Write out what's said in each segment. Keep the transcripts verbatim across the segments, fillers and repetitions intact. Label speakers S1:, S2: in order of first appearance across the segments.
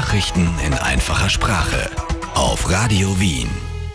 S1: Nachrichten in einfacher Sprache auf Radio Wien.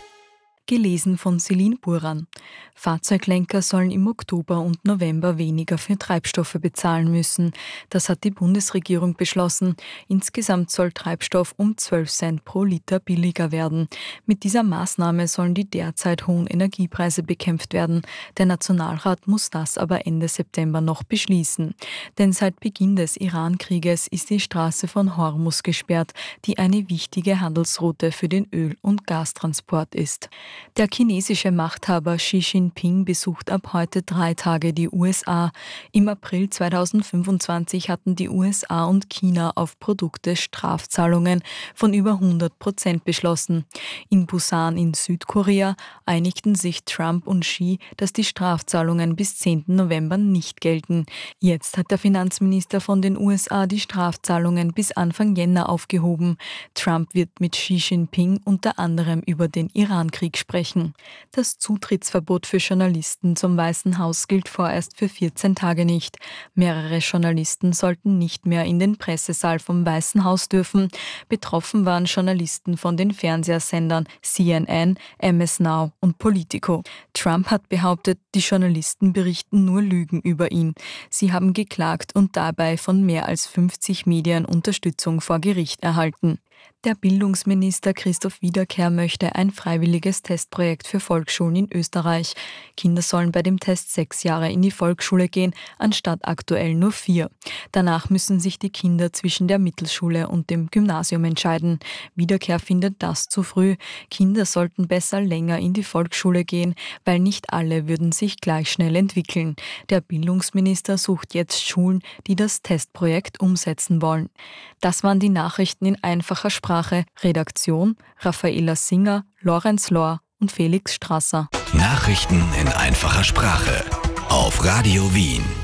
S2: Gelesen von Celine Buran. Fahrzeuglenker sollen im Oktober und November weniger für Treibstoffe bezahlen müssen. Das hat die Bundesregierung beschlossen. Insgesamt soll Treibstoff um zwölf Cent pro Liter billiger werden. Mit dieser Maßnahme sollen die derzeit hohen Energiepreise bekämpft werden. Der Nationalrat muss das aber Ende September noch beschließen. Denn seit Beginn des Iran-Krieges ist die Straße von Hormuz gesperrt, die eine wichtige Handelsroute für den Öl- und Gastransport ist. Der chinesische Machthaber Xi Jinping besucht ab heute drei Tage die U S A. Im April zweitausendfünfundzwanzig hatten die U S A und China auf Produkte Strafzahlungen von über hundert Prozent beschlossen. In Busan in Südkorea einigten sich Trump und Xi, dass die Strafzahlungen bis zehnten November nicht gelten. Jetzt hat der Finanzminister von den U S A die Strafzahlungen bis Anfang Jänner aufgehoben. Trump wird mit Xi Jinping unter anderem über den Iran-Krieg sprechen. Das Zutrittsverbot für Journalisten zum Weißen Haus gilt vorerst für vierzehn Tage nicht. Mehrere Journalisten sollten nicht mehr in den Pressesaal vom Weißen Haus dürfen. Betroffen waren Journalisten von den Fernsehsendern C N N, M S Now und Politico. Trump hat behauptet, die Journalisten berichten nur Lügen über ihn. Sie haben geklagt und dabei von mehr als fünfzig Medien Unterstützung vor Gericht erhalten. Der Bildungsminister Christoph Wiederkehr möchte ein freiwilliges Testprojekt für Volksschulen in Österreich. Kinder sollen bei dem Test sechs Jahre in die Volksschule gehen, anstatt aktuell nur vier. Danach müssen sich die Kinder zwischen der Mittelschule und dem Gymnasium entscheiden. Wiederkehr findet das zu früh. Kinder sollten besser länger in die Volksschule gehen, weil nicht alle würden sich gleich schnell entwickeln. Der Bildungsminister sucht jetzt Schulen, die das Testprojekt umsetzen wollen. Das waren die Nachrichten in einfacher Sprache. Redaktion Raffaela Singer, Lorenz Lohr und Felix Strasser.
S1: Nachrichten in einfacher Sprache auf Radio Wien.